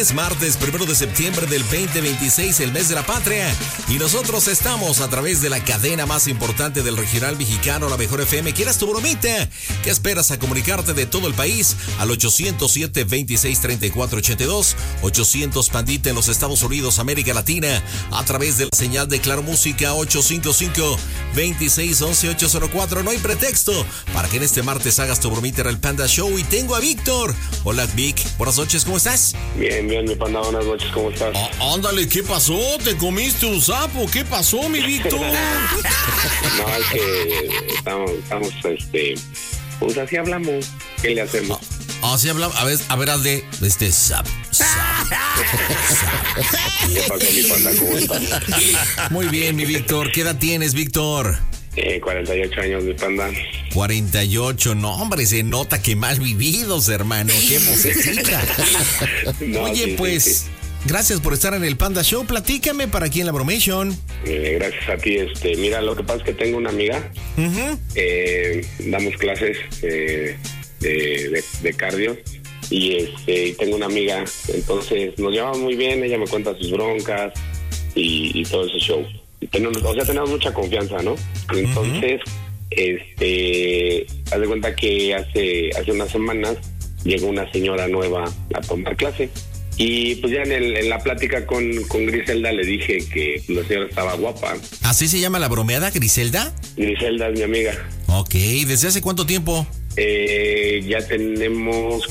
Es martes 1 de septiembre del 2026, el mes de la patria, y nosotros estamos a través de la cadena más importante del regional mexicano, la Mejor FM. ¿Quieres tu bromita? ¿Qué esperas a comunicarte de todo el país? Al 807-2634-82, 800 Pandita en los Estados Unidos, América Latina, a través de la señal de Claro Música 855-2611-804. No hay pretexto para que en este martes hagas tu bromita en el Panda Show, y tengo a Víctor. Hola, Vic. Buenas noches, ¿cómo estás? Bien, mi Panda, buenas noches, ¿cómo estás? Ándale, ¿qué pasó? ¿Te comiste un sapo? ¿Qué pasó, mi Víctor? No, es que estamos, pues así hablamos. ¿Qué le hacemos? Así hablamos, a ver, haz de sap. ¿Qué pasó, mi Panda? ¿Cómo estás? Muy bien, mi Víctor. ¿Qué edad tienes, Víctor? 48 años, mi Panda. 48, no, hombre, se nota que mal vividos, hermano. Qué vocecita. No, Oye, sí, pues, sí. Gracias por estar en el Panda Show. Platícame para aquí en la Bromation. Gracias a ti. Mira, lo que pasa es que tengo una amiga. Damos clases de cardio. Y tengo una amiga. Entonces, nos llevamos muy bien. Ella me cuenta sus broncas y todo ese show. Tenemos mucha confianza, ¿no? Entonces, haz de cuenta que hace unas semanas llegó una señora nueva a tomar clase. Y pues ya en la plática con Griselda le dije que la señora estaba guapa. ¿Así se llama la bromeada, Griselda? Griselda es mi amiga. Ok, ¿desde hace cuánto tiempo? Ya tenemos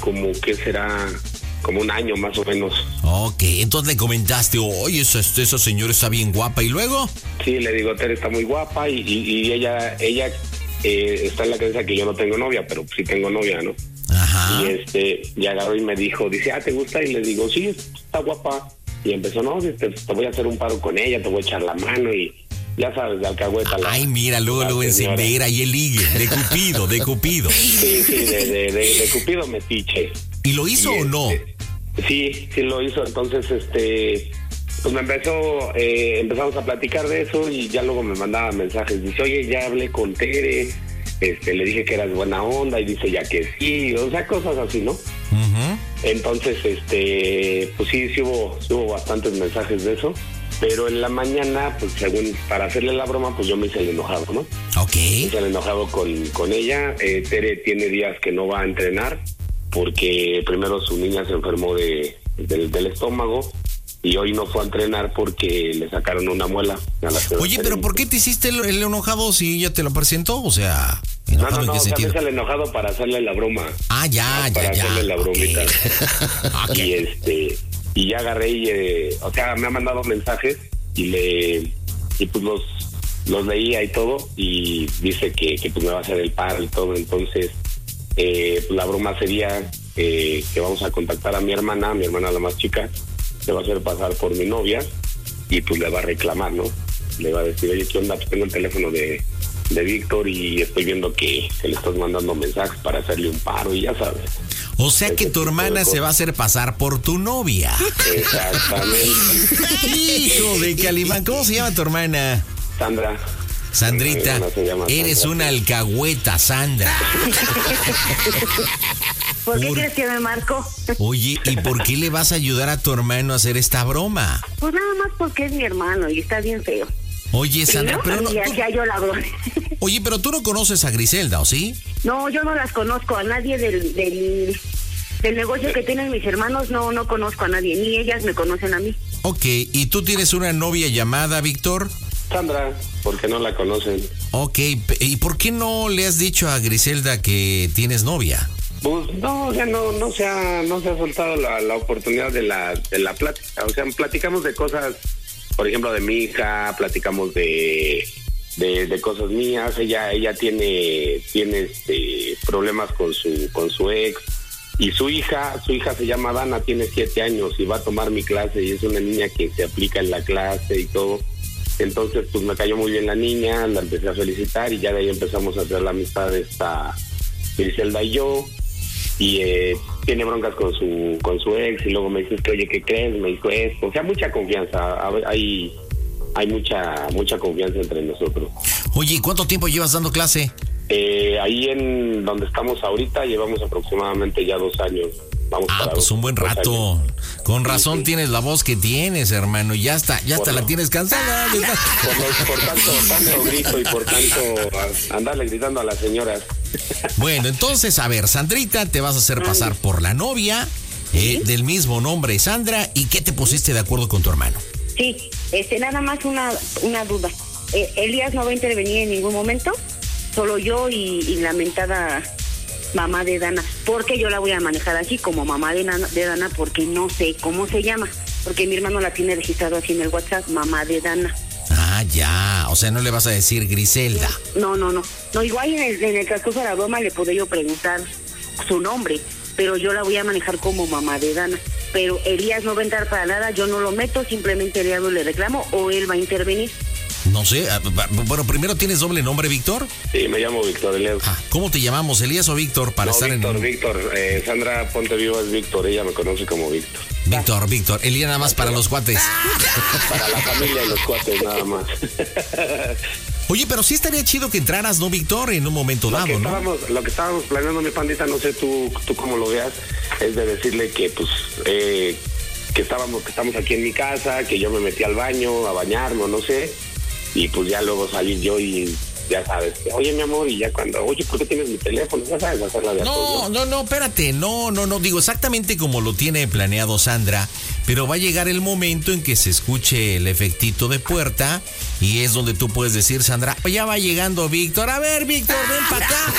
como un año más o menos. Ok, entonces le comentaste, oye, esa señora está bien guapa, ¿y luego? Sí, le digo, Tere está muy guapa y ella está en la creencia que yo no tengo novia, pero sí tengo novia, ¿no? Ajá. Y agarró y me dijo, dice, ¿te gusta? Y le digo, sí, está guapa. Y empezó, no, te voy a hacer un paro con ella, te voy a echar la mano y ya sabes, de alcahueta. Ay, mira, luego encender ahí el ligue, de Cupido. Sí, de Cupido metiche. ¿Y lo hizo o no? Sí lo hizo. Entonces, pues empezamos a platicar de eso y ya luego me mandaba mensajes. Dice, oye, ya hablé con Tere, le dije que eras buena onda y dice ya que sí, o sea, cosas así, ¿no? Uh-huh. Entonces, pues sí hubo bastantes mensajes de eso. Pero en la mañana, pues según para hacerle la broma, pues yo me hice el enojado, ¿no? Ok. Me hice el enojado con ella. Tere tiene días que no va a entrenar porque primero su niña se enfermó del estómago y hoy no fue a entrenar porque le sacaron una muela. Oye, pero ¿por qué te hiciste el enojado si ella te lo presentó? O sea, ¿enojado en qué sentido? Me hice el enojado para hacerle la broma. Ya. Hacerle la bromita. Okay. Y ya agarré y, me ha mandado mensajes y pues los leía y todo y dice que pues me va a hacer el paro y todo. Entonces, pues la broma sería que vamos a contactar a mi hermana la más chica, se va a hacer pasar por mi novia y pues le va a reclamar, ¿no? Le va a decir, oye, ¿qué onda? Pues tengo el teléfono de Víctor y estoy viendo que le estás mandando mensajes para hacerle un paro y ya sabes. O sea que tu hermana se va a hacer pasar por tu novia. Exactamente. Hijo de Calimán, ¿cómo se llama tu hermana? Sandrita, eres una alcahueta, Sandra. ¿Por qué crees que me marcó? Oye, ¿y por qué le vas a ayudar a tu hermano a hacer esta broma? Pues nada más porque es mi hermano y está bien feo. Oye, Sandra, ¿no? pero no... Y hacía yo la broma. Oye, pero tú no conoces a Griselda, ¿o sí? No, yo no las conozco, a nadie del negocio que tienen mis hermanos, no conozco a nadie, ni ellas me conocen a mí. Ok, ¿y tú tienes una novia llamada, Víctor? Sandra, porque no la conocen. Ok, ¿y por qué no le has dicho a Griselda que tienes novia? Pues no, o sea, no se ha soltado la oportunidad de la plática. O sea, platicamos de cosas, por ejemplo, de mi hija, platicamos de cosas mías. Ella tiene problemas con su ex. Y su hija se llama Dana, tiene 7 años y va a tomar mi clase y es una niña que se aplica en la clase y todo. Entonces, pues me cayó muy bien la niña, la empecé a felicitar y ya de ahí empezamos a hacer la amistad esta Griselda y yo. Y tiene broncas con su ex y luego me dices que, oye, ¿qué crees? Me dijo esto. O sea, mucha confianza. Hay mucha confianza entre nosotros. Oye, ¿y cuánto tiempo llevas dando clase? Ahí en donde estamos ahorita llevamos aproximadamente ya 2 años. vamos para pues un buen rato. años. Con razón tienes la voz que tienes, hermano. Ya hasta la tienes cansada. Por tanto grito y por tanto andarle gritando a las señoras. Bueno, entonces, a ver, Sandrita, te vas a hacer pasar por la novia del mismo nombre, Sandra. ¿Y qué te pusiste de acuerdo con tu hermano? Sí, nada más una duda. Elías no va a intervenir en ningún momento, solo yo y la mentada mamá de Dana, porque yo la voy a manejar así como mamá de Dana, porque no sé cómo se llama, porque mi hermano la tiene registrado así en el WhatsApp, mamá de Dana. Ah, ya, o sea, no le vas a decir Griselda. No, igual en el transcurso de la broma le podré yo preguntar su nombre, pero yo la voy a manejar como mamá de Dana. Pero Elías no va a entrar para nada, yo no lo meto, simplemente le reclamo o él va a intervenir. No sé, bueno, primero, ¿tienes doble nombre, Víctor? Sí, me llamo Víctor Elías. ¿Cómo te llamamos, Elías o Víctor? Para estar Víctor, Sandra Ponte Vivo es Víctor, ella me conoce como Víctor. Víctor, Elías nada más para los cuates. Para la familia y los cuates nada más. Oye, pero sí estaría chido que entraras, ¿no, Víctor? En un momento dado, ¿no? Lo que estábamos planeando, mi pandita, no sé tú cómo lo veas, es de decirle que, pues, que estamos aquí en mi casa, que yo me metí al baño a bañarme, no sé, y pues ya luego salir yo y ya sabes, oye, mi amor, y ya cuando, oye, ¿por qué tienes mi teléfono? Ya sabes hacerla de No, espérate, no, digo exactamente como lo tiene planeado Sandra, pero va a llegar el momento en que se escuche el efectito de puerta y es donde tú puedes decir, Sandra, ya va llegando Víctor, a ver, Víctor, ven para acá.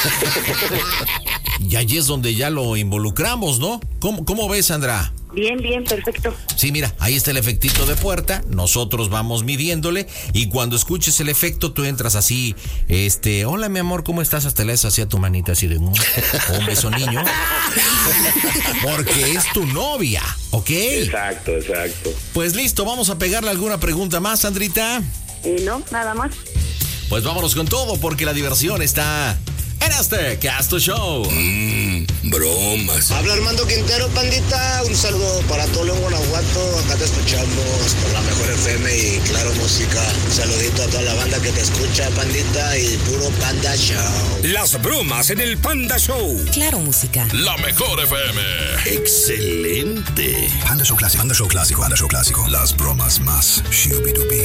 Y allí es donde ya lo involucramos, ¿no? ¿Cómo ves, Sandra? Bien, perfecto. Sí, mira, ahí está el efectito de puerta, nosotros vamos midiéndole y cuando escuches el efecto tú entras así, hola mi amor, ¿cómo estás? Hasta le das así a tu manita así de un beso niño. Porque es tu novia, ¿ok? Exacto. Pues listo, vamos a pegarle alguna pregunta más, Sandrita. No, nada más. Pues vámonos con todo porque la diversión está en este Casto Show. Bromas. Habla Armando Quintero, pandita. Un saludo para todo León, Guanajuato. Acá te escuchamos por la mejor FM y Claro Música. Un saludito a toda la banda que te escucha, pandita, y puro Panda Show. Las bromas en el Panda Show. Claro Música. La mejor FM. Excelente. Panda Show Clásico. Panda Show Clásico. Panda Show Clásico. Las bromas más shubidubi.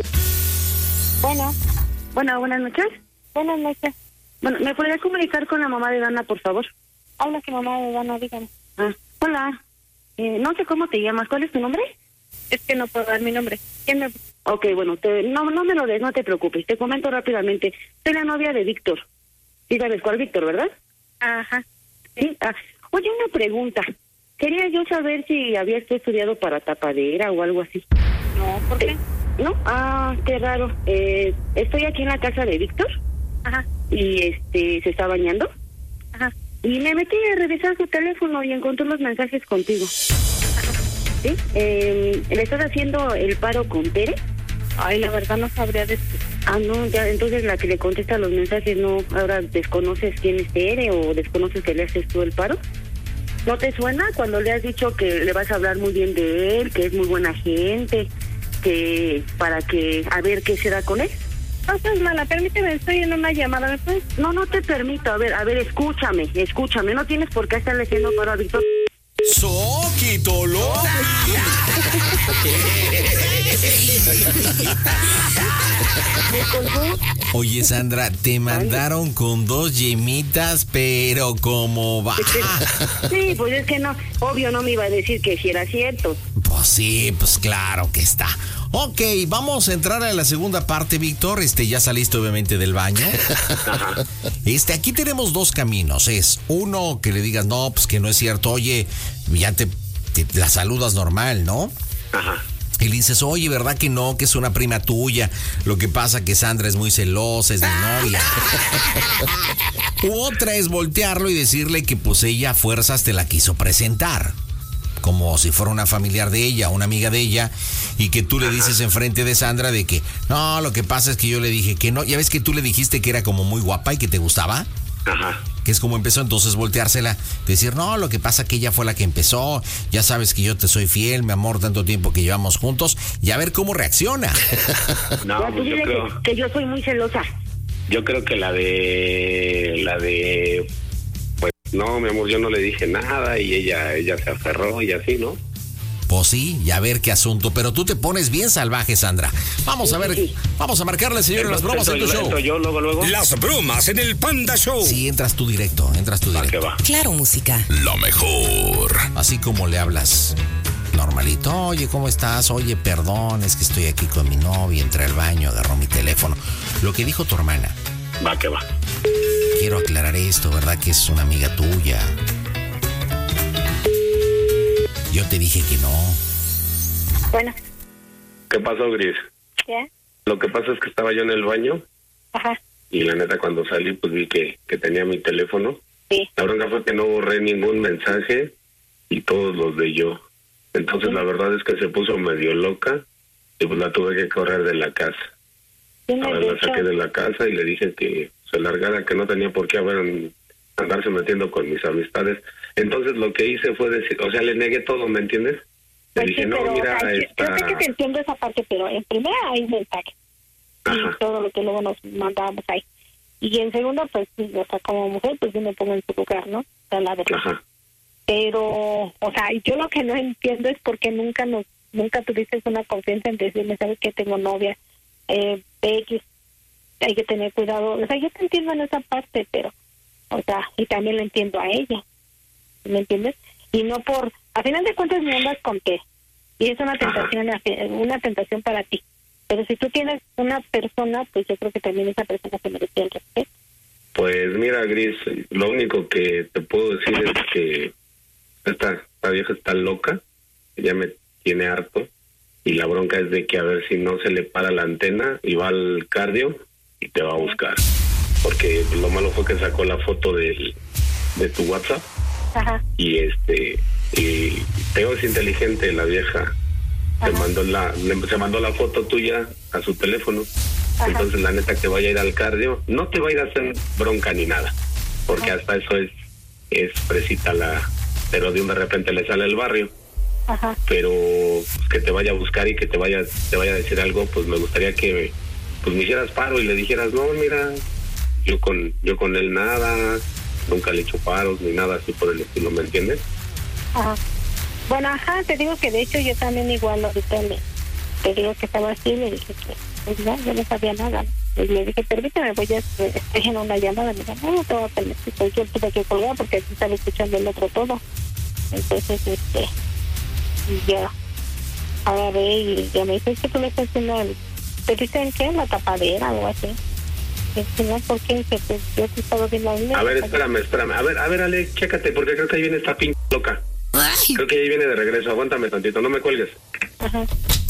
Bueno, buenas noches. Buenas noches. Bueno, ¿me podrías comunicar con la mamá de Dana, por favor? Habla que mamá de Dana, dígame. Hola. No sé cómo te llamas. ¿Cuál es tu nombre? Es que no puedo dar mi nombre. ¿Quién me...? Ok, bueno, no me lo des, no te preocupes. Te comento rápidamente. Soy la novia de Víctor. ¿Sí sabes cuál Víctor, verdad? Ajá. Sí. Oye, una pregunta. Quería yo saber si habías estudiado para tapadera o algo así. No, ¿por qué? ¿No? Qué raro. Estoy aquí en la casa de Víctor. Ajá. Y se está bañando. Ajá. Y me metí a revisar su teléfono y encontré unos mensajes contigo. ¿Sí? ¿Le estás haciendo el paro con Tere? Ay, la verdad no sabría decir. No, ya, entonces la que le contesta los mensajes, no, ahora desconoces quién es Tere o desconoces que le haces tú el paro. ¿No te suena cuando le has dicho que le vas a hablar muy bien de él, que es muy buena gente, que para que, a ver qué será con él? No seas mala, permíteme, estoy en una llamada, ¿me puedes? No te permito, a ver, escúchame, no tienes por qué estarle haciendo paro a Víctor. ¡Soquito, loco! Oye, Sandra, te mandaron con 2 yemitas, pero ¿cómo va? Sí, pues es que no, obvio no me iba a decir que si era cierto. Pues sí, pues claro que está. Ok, vamos a entrar a la segunda parte, Víctor. Ya saliste obviamente del baño. Aquí tenemos 2 caminos. Es uno que le digas, no, pues que no es cierto. Oye, ya te la saludas normal, ¿no? Ajá. Y le dices, oye, ¿verdad que no? Que es una prima tuya. Lo que pasa que Sandra es muy celosa, es mi novia. Otra es voltearlo y decirle que pues ella a fuerzas te la quiso presentar. Como si fuera una familiar de ella, una amiga de ella, y que tú le dices enfrente de Sandra de que, no, lo que pasa es que yo le dije que no. Ya ves que tú le dijiste que era como muy guapa y que te gustaba. Ajá. Que es como empezó, entonces volteársela, decir, no, lo que pasa que ella fue la que empezó, ya sabes que yo te soy fiel, mi amor, tanto tiempo que llevamos juntos, y a ver cómo reacciona. No, pues yo creo que yo soy muy celosa. Yo creo que la de pues no, mi amor, yo no le dije nada y ella se aferró y así, ¿no? Pues sí, y a ver qué asunto. Pero tú te pones bien salvaje, Sandra. Vamos a ver, vamos a marcarle, señor, las bromas en tu show. Yo, luego. Las bromas en el Panda Show. Sí, entras tú directo. ¿Qué va? Claro, música. Lo mejor. Así como le hablas normalito. Oye, ¿cómo estás? Oye, perdón, es que estoy aquí con mi novia, entré al baño, agarró mi teléfono. Lo que dijo tu hermana. Va, que va. Quiero aclarar esto, ¿verdad? Que es una amiga tuya. Yo te dije que no. Bueno. ¿Qué pasó, Gris? ¿Qué? Lo que pasa es que estaba yo en el baño. Ajá. Y la neta, cuando salí, pues vi que tenía mi teléfono. Sí. La bronca fue que no borré ningún mensaje y todos los de yo. Entonces, la verdad es que se puso medio loca y pues la tuve que correr de la casa. A ver, la saqué de la casa y le dije que se largara, que no tenía por qué andarse metiendo con mis amistades. Entonces, lo que hice fue decir, o sea, le negué todo, ¿me entiendes? Le dije, no, pero, mira, yo sé que te entiendo esa parte, pero en primera hay mensajes. Y todo lo que luego nos mandábamos ahí. Y en segunda, pues, o sea, como mujer, pues yo me pongo en su lugar, ¿no? O sea, la verdad. Ajá. Pero, o sea, yo lo que no entiendo es por qué nunca tuviste una confianza en decirme, ¿sabes qué? Tengo novia, X, hay que tener cuidado. O sea, yo te entiendo en esa parte, pero, o sea, y también le entiendo a ella, ¿me entiendes? Y no a final de cuentas me andas con qué, y es una tentación para ti. Pero si tú tienes una persona, pues yo creo que también esa persona se merece el respeto. Pues mira, Gris, lo único que te puedo decir es que esta vieja está loca, ella me tiene harto, y la bronca es de que a ver si no se le para la antena y va al cardio y te va a buscar. Porque lo malo fue que sacó la foto de tu WhatsApp. Ajá. Y es inteligente la vieja. Se mandó la foto tuya a su teléfono. Ajá. Entonces la neta que vaya a ir al cardio, no te va a ir a hacer bronca ni nada, porque hasta eso es fresita pero de repente le sale el barrio. Ajá. Pero pues, que te vaya a buscar y que te vaya a decir algo, pues me gustaría que pues me hicieras paro y le dijeras, no, mira, yo con él nada, nunca le echo paros ni nada así por el estilo, ¿me entiendes? Ajá. Bueno, te digo que de hecho yo también igual ahorita te digo que estaba así, le dije que pues no, yo no sabía nada. Y le dije, permíteme, estoy en una llamada. Me dijo, no te voy a permitir, pues yo tuve que colgar porque aquí estaba escuchando el otro todo. Entonces, ya agarré y ya me dice, es que tú le estás haciendo ¿te dicen qué? La tapadera o algo así. No, ¿por qué? Que yo te estaba viendo ahí. A ver, espérame. A ver, Ale, chécate, porque creo que ahí viene esta loca. Ay. Creo que ahí viene de regreso. Aguántame tantito, no me cuelgues. Ajá.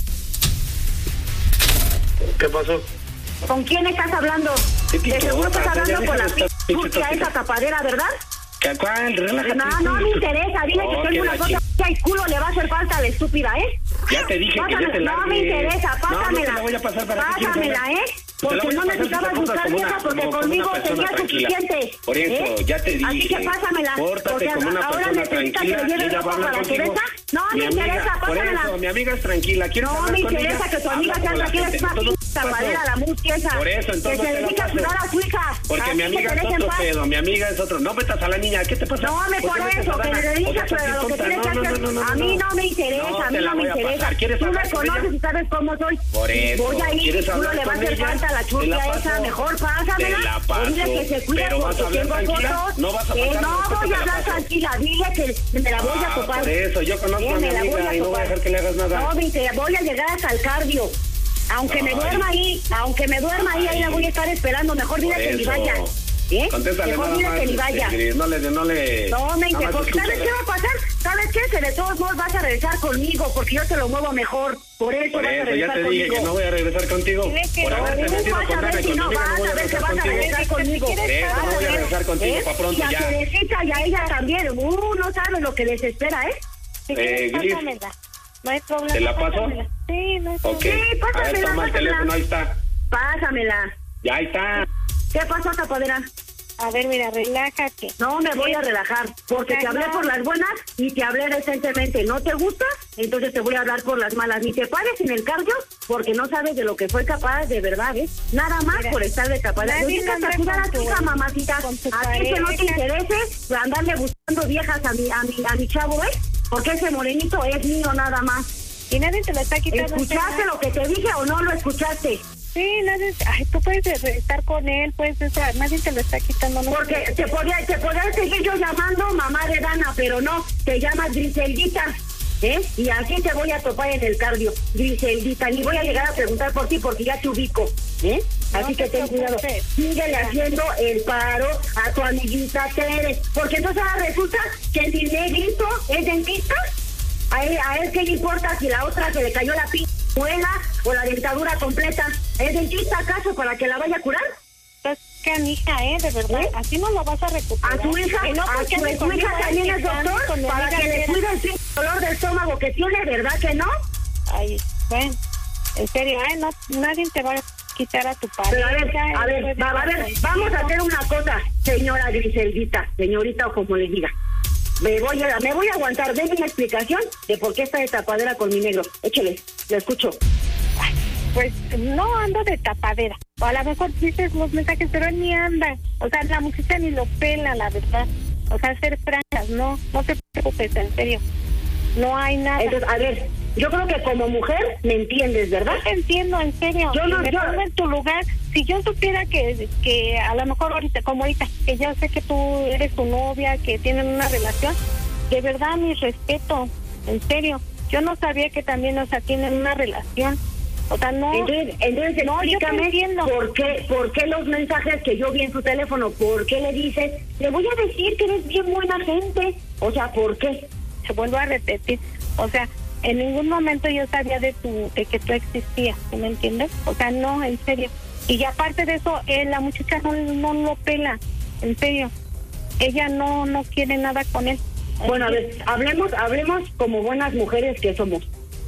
¿Qué pasó? ¿Con quién estás hablando? De seguro estás hablando con la sucia esa tapadera, ¿verdad? ¿Cuál? Relájate. No me interesa. Dile que tengo una cosa que el culo le va a hacer falta de estúpida, ¿eh? Ya te dije que ya te la. No me interesa, pásamela. No te la voy a pasar para pásamela, porque no necesitabas buscar vieja, porque conmigo tenía suficiente. Por eso, ya te dije. Así que pásamela. Porque ahora necesitas que le lleve el ojo para la cerveza. No me interesa, pásamela. Por eso, mi amiga es tranquila. No me interesa que tu amiga sea tranquila, es una tapadera, la mustiesa. Por eso, entonces. Que se dedica a cuidar a su hija. Porque mi amiga es otro pedo, mi amiga es otro. No metas a la niña, ¿qué te pasa? No me por eso, que le dediques a lo que tienes que hacer. A mí no me interesa, a mí no me interesa. Tú me conoces y sabes cómo soy. Por eso. Voy a ir, tú no le vas a hacer falta a la churria esa, mejor pásamela. Dile que se cuida porque tengo fotos. No vas a no voy a hablar tranquila, dile que me la voy a topar. Por eso, yo conozco a mi amiga y no voy a dejar que le hagas nada. No, voy a llegar hasta el cardio. Aunque me duerma ahí, ahí la voy a estar esperando. Mejor dile que ni vaya. Contéstale mejor dile que ni vaya. No me interesa. ¿Sabes qué va a pasar? ¿Sabes qué? Que de todos modos vas a regresar conmigo porque yo te lo muevo mejor. Por eso vas a regresar ya te dije que no voy a regresar contigo. Por haberte metido con Dana y con mi amiga no voy a regresar contigo. Por eso no voy a regresar contigo, pa' pronto ya. Y a Teresita y a ella también. No sabes lo que les espera, Gris, no hay problema. ¿te la paso? Sí, no hay problema. Ok, sí, pásamela, a ver, toma el teléfono, ahí está. Pásamela. Ya, ahí está. ¿Qué pasó, tapadera? A ver, mira, relájate. No me voy a relajar, porque te hablé por las buenas y te hablé decentemente. ¿No te gusta? Entonces te voy a hablar por las malas. Ni te pares en el cardio, porque no sabes de lo que fue capaz de verdad, ¿eh? Nada más por estar de capaz. Yo te ayudar a tu hija, mamacita. A ti que no te interese andarle buscando viejas a mi chavo, ¿eh? Porque ese morenito es mío nada más. Y nadie te lo está quitando. ¿Escuchaste lo que te dije o no lo escuchaste? Sí, nadie, tú puedes estar con él, nadie te lo está quitando. No. Porque te podría seguir yo llamando mamá de Dana, pero no, te llamas Griseldita, ¿eh? Y aquí te voy a topar en el cardio, Griseldita, ni voy a llegar a preguntar por ti porque ya te ubico, ¿eh? Así que ten cuidado, síguele haciendo el paro a tu amiguita Tere, porque entonces ahora resulta que el negrito es dentista. A él qué le importa si la otra se le cayó la muela o la dentadura completa. ¿Es dentista acaso para que la vaya a curar? Pues canija, de verdad, así no lo vas a recuperar. ¿A su hija? ¿A su hija también es doctor? Para que le cuide el dolor de estómago que tiene, ¿verdad que no? Ay, bueno, en serio, no, nadie te va a quitar a tu padre. Pero a ver, vamos a hacer una cosa, señora Griseldita, señorita o como le diga. Me voy a aguantar. Denme una explicación de por qué está de tapadera con mi negro. Échale, lo escucho. Ay, pues no ando de tapadera. O a lo mejor dices los mensajes, pero él ni anda. O sea, la muchacha ni lo pela, la verdad. O sea, ser francas, no te preocupes, en serio. No hay nada. Entonces, a ver, yo creo que como mujer me entiendes, ¿verdad? Yo te entiendo, en serio. Yo pongo en tu lugar. Si yo supiera que a lo mejor ahorita, que ya sé que tú eres tu novia, que tienen una relación, de verdad, mi respeto, en serio. Yo no sabía que también, tienen una relación. O sea, no. Entonces no, explícame por qué los mensajes que yo vi en su teléfono, ¿por qué le dices? Le voy a decir que eres bien buena gente. O sea, ¿por qué? Se vuelvo a repetir. O sea, en ningún momento yo sabía de que tú existías, ¿tú me entiendes? O sea, no, en serio. Y aparte de eso, la muchacha no lo pela, en serio. Ella no quiere nada con él. Bueno, a ver, hablemos como buenas mujeres que somos.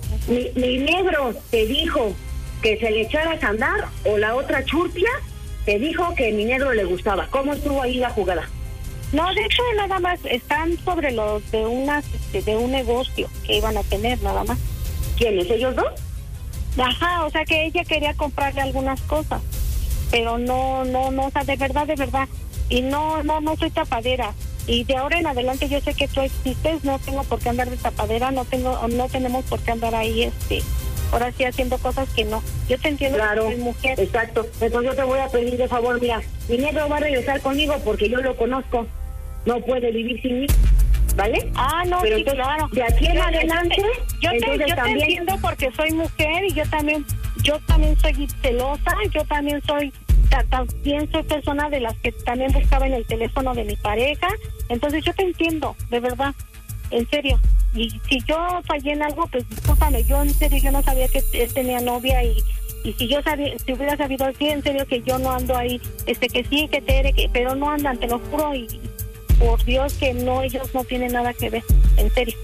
Mi negro te dijo que se le echaras a andar, o la otra churpia te dijo que mi negro le gustaba. ¿Cómo estuvo ahí la jugada? No, de hecho nada más están sobre los de un negocio que iban a tener, nada más. ¿Quiénes? ¿Ellos dos? Ajá, o sea que ella quería comprarle algunas cosas, pero no, o sea, de verdad, y no soy tapadera, y de ahora en adelante yo sé que tú existes, no tengo por qué andar de tapadera, no tenemos por qué andar ahí, ahora sí haciendo cosas que no. Yo te entiendo, claro, que soy mujer. Exacto, entonces yo te voy a pedir de favor, mira, mi negro va a regresar conmigo porque yo lo conozco, no puede vivir sin mí. ¿Vale? No, pero sí, entonces, claro. De aquí en adelante, yo te entiendo porque soy mujer y yo también soy celosa, yo también soy persona de las que también buscaba en el teléfono de mi pareja, entonces yo te entiendo, de verdad, en serio. Y si yo fallé en algo, pues discúlpame, yo en serio, yo no sabía que él tenía novia y si hubiera sabido así, en serio que yo no ando ahí, que sí, pero no andan, te lo juro, y por Dios que no, ellos no tienen nada que ver, en serio.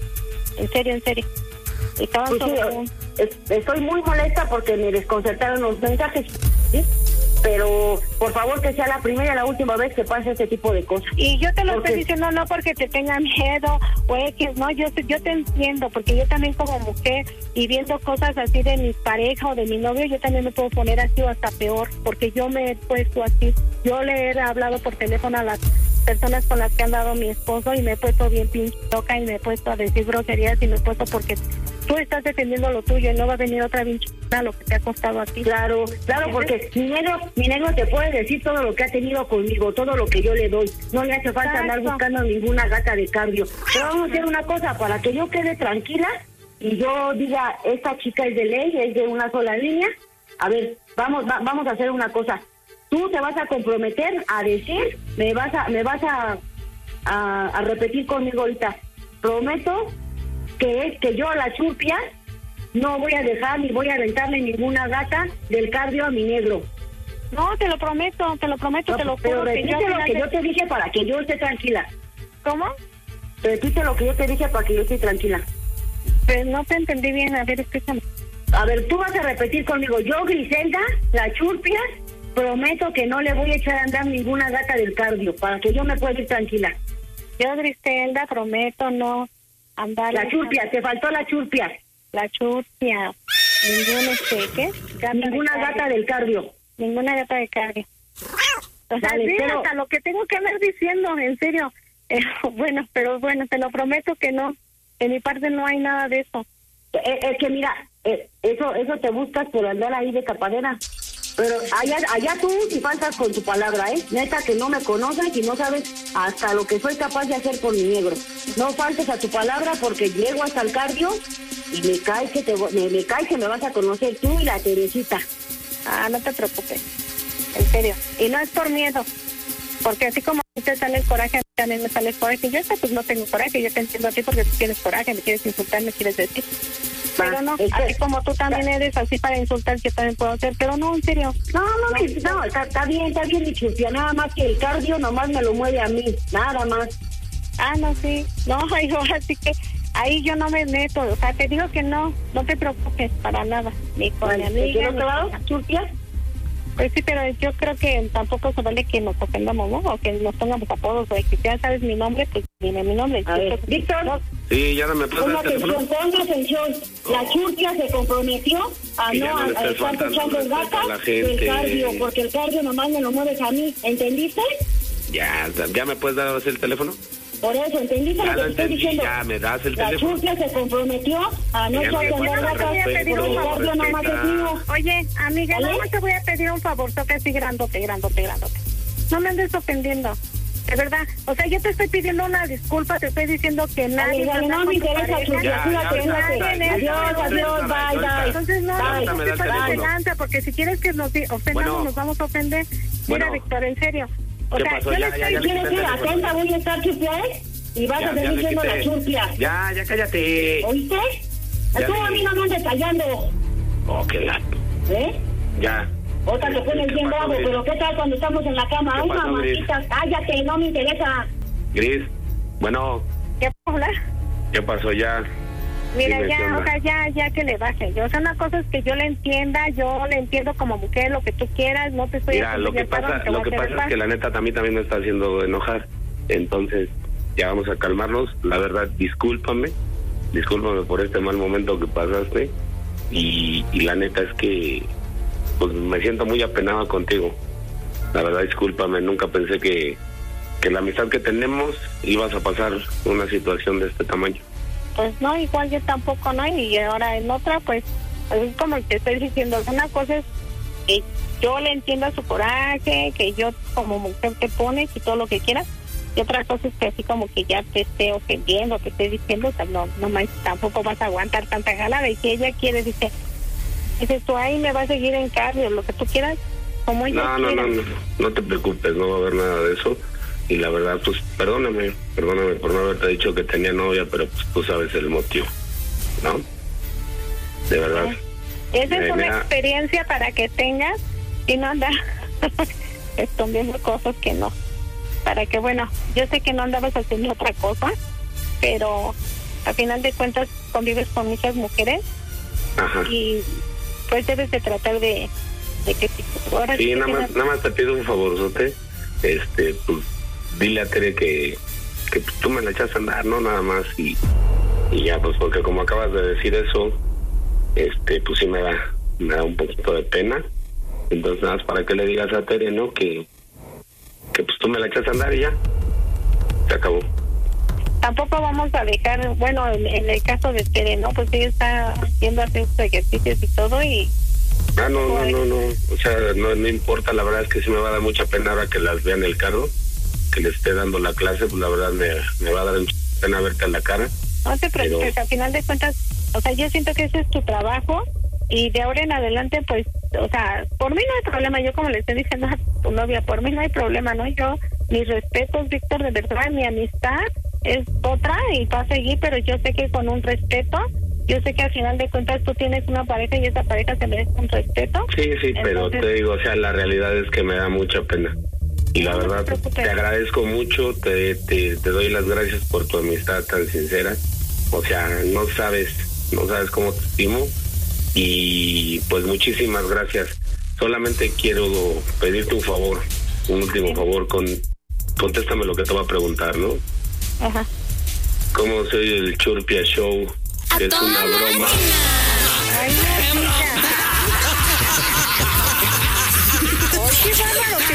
Estaban estoy muy molesta porque me desconcertaron los mensajes, ¿sí? Pero por favor que sea la primera y la última vez que pase este tipo de cosas. Y yo te lo estoy diciendo no porque te tenga miedo o X, no, yo te entiendo, porque yo también como mujer y viendo cosas así de mi pareja o de mi novio, yo también me puedo poner así o hasta peor, porque yo me he puesto así. Yo le he hablado por teléfono a las personas con las que han dado mi esposo y me he puesto bien pinche loca y me he puesto a decir groserías y me he puesto porque tú estás defendiendo lo tuyo y no va a venir otra pinche lo que te ha costado a ti. Claro, porque mi negro te puede decir todo lo que ha tenido conmigo, todo lo que yo le doy. No le hace falta andar buscando ninguna gata de cardio. Pero vamos a hacer una cosa, para que yo quede tranquila y yo diga, esta chica es de ley, es de una sola línea. A ver, vamos a hacer una cosa. Tú te vas a comprometer a decir, me vas a repetir conmigo ahorita. Prometo que yo a la churpia no voy a dejar ni voy a aventarle ninguna gata del cardio a mi negro. No, te lo prometo, te lo juro. Pero repite lo que yo te dije para que yo esté tranquila. ¿Cómo? Repite lo que yo te dije para que yo esté tranquila. Pues no te entendí bien, a ver, escúchame. A ver, tú vas a repetir conmigo, yo, Griselda, la churpia, prometo que no le voy a echar a andar ninguna gata del cardio, para que yo me pueda ir tranquila. Yo, Griselda, prometo no andar... La churpia, te faltó la churpia. La churpia. ¿Qué? Ninguna gata del cardio. Ninguna gata del cardio. O sea, Dale, sí, pero... hasta lo que tengo que andar diciendo, en serio. Bueno, te lo prometo que no. De mi parte no hay nada de eso. Es que mira, eso te buscas por andar ahí de tapadera. Pero allá tú si faltas con tu palabra, neta que no me conoces y no sabes hasta lo que soy capaz de hacer por mi negro. No faltes a tu palabra porque llego hasta el cardio y me cae que me vas a conocer tú y la Teresita. No te preocupes, en serio. Y no es por miedo, porque así como a ti te sale el coraje, a mí también me sale el coraje. Yo pues no tengo coraje, yo te entiendo a ti porque tú tienes coraje, me quieres insultar, me quieres decir. Pero no, así como tú también eres así para insultar, yo también puedo hacer, pero no, en serio. No, está bien, mi chupia, nada más que el cardio nomás me lo mueve a mí, nada más. No, sí, no, así que ahí yo no me meto, o sea, te digo que no te preocupes para nada, ni con mi amiga, ¿te va a chupia? Pues sí, pero yo creo que tampoco se vale que nos ofendamos, ¿no? O que nos pongamos apodos, o que ya sabes mi nombre, pues dime mi nombre. A ver, Víctor. Sí, ya no me puedes dar teléfono. Ponga atención. La churpia se comprometió a no estar echando gatas del cardio, porque el cardio nomás me lo mueves a mí, ¿entendiste? Ya me puedes dar el teléfono. Por eso, ¿entendiste lo que te estoy diciendo? Ya me das el teléfono. La churpia se comprometió a no echar gatas, porque el cardio nomás es mío. Oye, amiga, nada más te voy a pedir un favor, toque así grandote. No me andes ofendiendo. De verdad, o sea, yo te estoy pidiendo una disculpa, te estoy diciendo que nadie... no me interesa, churpia, adiós, bye. Entonces no te pases de lanza, porque si quieres que nos ofendamos, nos vamos a ofender. Mira, Víctor, en serio. O sea, pasó? yo le estoy ¿Quieres ir atenta? Voy a estar churpia, y vas a seguir siendo la churpia. Ya cállate. ¿Oíste? Tú a mí no me andes callando. Qué lato. Ya. Otra te pones bien bravo, pero ¿qué tal cuando estamos en la cama? Ay, mamacita, cállate, no me interesa. Gris, bueno. ¿Qué puedo hablar? ¿Qué pasó ya? Mira, ya que le baje. O sea, una cosa es que yo le entiendo como mujer, lo que tú quieras, no te estoy... Mira, lo que pasa es que la neta a mí también me está haciendo enojar. Entonces, ya vamos a calmarnos. La verdad, discúlpame por este mal momento que pasaste. Y la neta es que pues me siento muy apenado contigo. La verdad, discúlpame, nunca pensé que la amistad que tenemos ibas a pasar una situación de este tamaño. Pues no, igual yo tampoco, ¿no? Y ahora en otra, pues es como te estoy diciendo, una cosa es que yo le entiendo a su coraje, que yo como mujer te pones y todo lo que quieras, y otra cosa es que así como que ya te esté ofendiendo, te esté diciendo, o sea, no más, tampoco vas a aguantar tanta jalada, y si ella quiere, dices tú ahí me va a seguir en cardio, lo que tú quieras, como ella quiera. No te preocupes, no va a haber nada de eso. Y la verdad, pues perdóname por no haberte dicho que tenía novia, pero pues tú sabes el motivo, ¿no? De verdad. Esa es una experiencia para que tengas y no andar escondiendo cosas que no. Para que, bueno, yo sé que no andabas haciendo otra cosa, pero al final de cuentas convives con muchas mujeres. Ajá. Y pues debes de tratar de que... Ahora sí, nada más te pido un favorzote, pues dile a Tere que tú me la echas a andar, ¿no? Nada más y ya, pues porque como acabas de decir eso, pues sí me da un poquito de pena. Entonces nada más para que le digas a Tere, ¿no? Que pues tú me la echas a andar y ya, se acabó. Tampoco vamos a dejar, bueno, en el caso de Tere, ¿no? Pues ella está haciendo sus ejercicios y todo y... No, o sea, no importa, la verdad es que sí me va a dar mucha pena ahora que las vea en el carro, que le esté dando la clase, pues la verdad me va a dar mucha pena verte a la cara. No te preocupes, al final de cuentas, o sea, yo siento que ese es tu trabajo y de ahora en adelante, pues, o sea, por mí no hay problema, yo como le estoy diciendo a tu novia, por mí no hay problema, ¿no? Yo, mis respetos, Víctor, de verdad, mi amistad es otra y va a seguir, pero yo sé que con un respeto, yo sé que al final de cuentas tú tienes una pareja y esa pareja se merece un respeto. Sí, entonces, pero te digo, o sea, la realidad es que me da mucha pena. Y la verdad, te agradezco mucho, te doy las gracias por tu amistad tan sincera. O sea, no sabes cómo te estimo. Y pues muchísimas gracias. solamente quiero pedirte un favor, un último favor, contéstame lo que te voy a preguntar, ¿no? Ajá. ¿Cómo se oye el Churpia Show? Que es una broma. Ay, no, qué bárbaro, ¿qué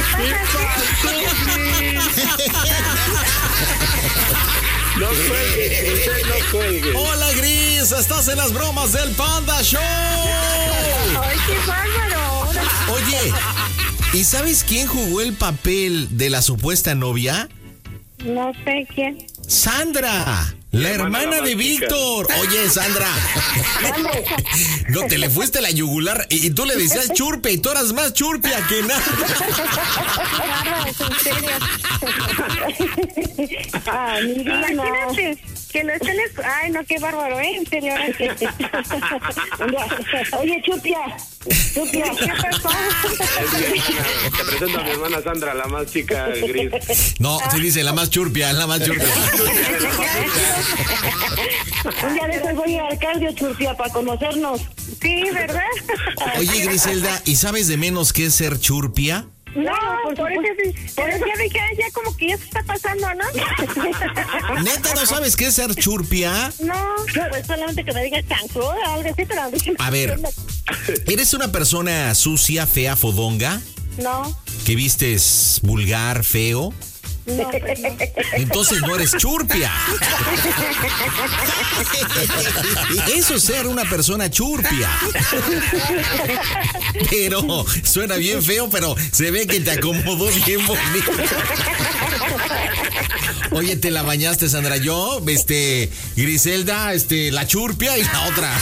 No cuelgue, usted no cuelgue. Hola, Gris, estás en las bromas del Panda Show. Ay, qué bárbaro. Oye, ¿y sabes quién jugó el papel de la supuesta novia? No sé quién. Sandra, la hermana de Víctor. Oye, Sandra, no te le fuiste la yugular y tú le decías churpia y tú eras más churpia que nada. En serio. Ah, mi vida, imagínate que lo estén... Ay, no, qué bárbaro, ¿eh? En serio, ahora que... Oye, Churpia, ¿qué pasó? Te presento a mi hermana Sandra, la más chica, Gris. No, se dice la más churpia, la más churpia. Un día de estos voy al cardio, Churpia, para conocernos. Sí, ¿verdad? Oye, Griselda, ¿y sabes de menos qué es ser churpia? No, por eso ya dije, ya como que ya se está pasando, ¿no? ¿Neta no sabes qué es ser churpia? No, pues solamente que me digas chancro, algo así, pero... A ver, ¿eres una persona sucia, fea, fodonga? No. ¿Que vistes vulgar, feo? No, pues no. Entonces no eres churpia. Eso es ser una persona churpia. Pero suena bien feo, pero se ve que te acomodó bien bonito. Oye, te la bañaste, Sandra. Yo, Griselda, la churpia y la otra.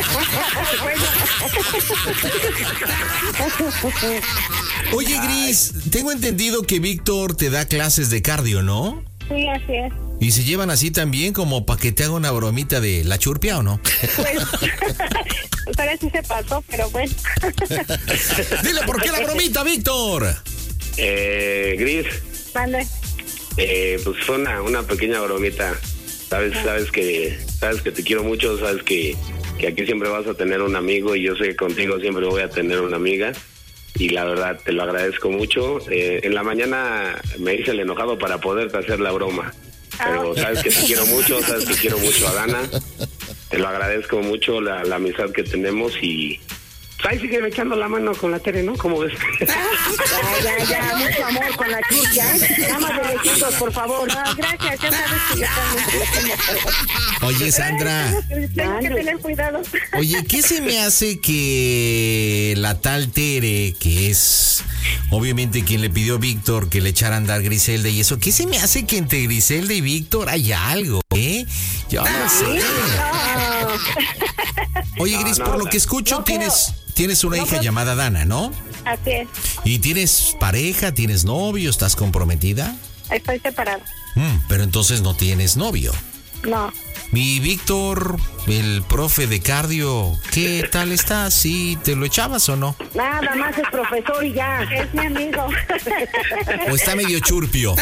Oye, Gris, tengo entendido que Víctor te da clases de cardio, ¿no? Sí, así es. ¿Y se llevan así también como para que te haga una bromita de la churpia o no? Pues ahora sí se pasó, pero bueno. Dile por qué la bromita, Víctor. Gris. Mande. Pues fue una pequeña bromita. Sabes que te quiero mucho, sabes que aquí siempre vas a tener un amigo y yo sé que contigo siempre voy a tener una amiga. Y la verdad, te lo agradezco mucho. En la mañana me hice el enojado para poderte hacer la broma. Pero sabes que te quiero mucho, sabes que quiero mucho a Dana. Te lo agradezco mucho, la amistad que tenemos y... Ahí siguen echando la mano con la Tere, ¿no? ¿Cómo ves? Ya, mucho amor con la churpia, ¿eh? Nada más de besitos, por favor. No, gracias, ya sabes que yo también. Oye, Sandra. Tengo que tener cuidado. Oye, ¿qué se me hace que la tal Tere, que es obviamente quien le pidió a Víctor que le echara a andar Griselda y eso, ¿qué se me hace que entre Griselda y Víctor hay algo, eh? Yo no sé. Oye, Gris, por lo que escucho, tienes una hija llamada Dana, ¿no? Así es. ¿Y tienes pareja, tienes novio, estás comprometida? Estoy separada. Pero entonces no tienes novio. No. Mi Víctor, el profe de cardio, ¿qué tal está? ¿Sí te lo echabas o no? Nada más es profesor y ya. Es mi amigo. ¿O está medio churpio?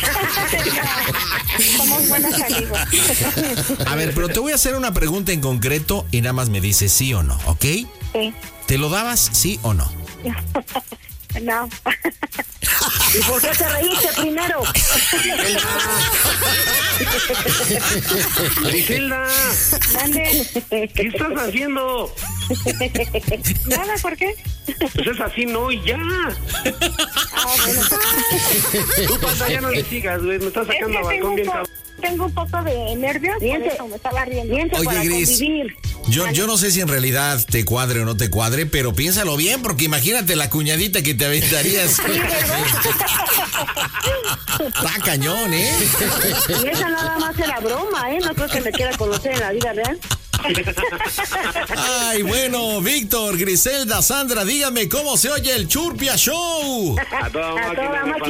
Somos buenos amigos. A ver, pero te voy a hacer una pregunta en concreto y nada más me dices sí o no, ¿ok? Sí. ¿Te lo dabas sí o no? No. ¿Y por qué te reíste primero? Griselda, Mande. ¿qué estás haciendo? Nada, ¿por qué? Pues es así, no, y ya. Bueno. Tú, Panda, ya no le sigas, güey, me estás sacando a balcón bien cabrón. Tengo un poco de nervios, por eso me estaba riendo. Oye, Gris, yo no sé si en realidad te cuadre o no te cuadre, pero piénsalo bien, porque imagínate la cuñadita que te aventarías. Está cañón, ¿eh? Y esa nada más era broma, ¿eh? No creo que me quiera conocer en la vida real. Ay, bueno, Víctor, Griselda, Sandra, dígame cómo se oye el Churpia Show. A toda máquina.